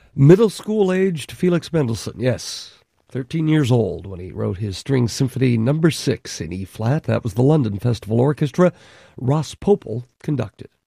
Middle school-aged Felix Mendelssohn, yes. 13 years old when he wrote his String Symphony No. 6 in E-flat. That was the London Festival Orchestra. Ross Popel conducted.